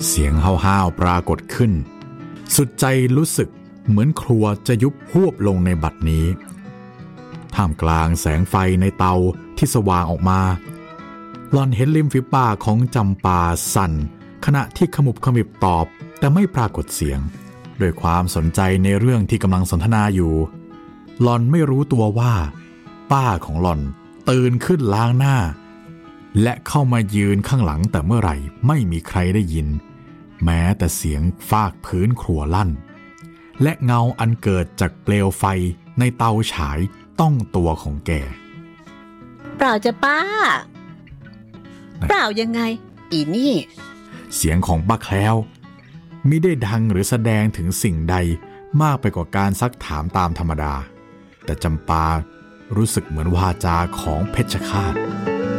เสียงห้าวๆปรากฏขึ้นสุดใจรู้สึกเหมือนครัวจะยุบฮวบลงในบัดนี้ท่ามกลางแสงไฟในเตาที่สว่างออกมาหล่อนเห็นริมฝีปากของจำปาสั่นขณะที่ขมุบขมิบตอบแต่ไม่ปรากฏเสียงด้วยความสนใจในเรื่องที่กำลังสนทนาอยู่หล่อนไม่รู้ตัวว่าป้าของหล่อนตื่นขึ้นล้างหน้าและเข้ามายืนข้างหลังแต่เมื่อไหร่ไม่มีใครได้ยินแม้แต่เสียงฟากพื้นครัวลั่นและเงาอันเกิดจากเปลวไฟในเตาฉายต้องตัวของแกเปล่าจะป้าเปล่ายังไงอีนี่เสียงของป้าแคล้วมิได้ดังหรือแสดงถึงสิ่งใดมากไปกว่าการซักถามตามธรรมดาแต่จำปารู้สึกเหมือนวาจาของเพชฌฆาต